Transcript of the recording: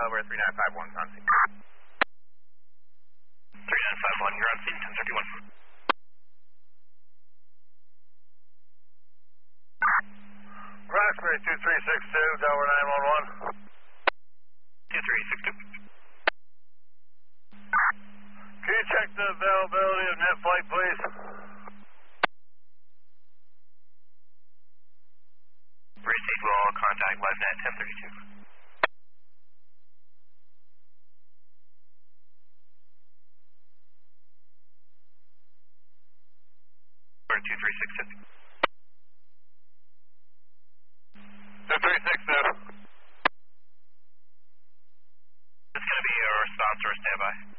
over 3951 on scene. 3951, you're on scene, 1031. Roxbury 2362, Delaware 911. 2362. Can you check the availability of net flight, please? Received, will contact LiveNet 1032. 2362. 2362. It's going to be a response or a standby.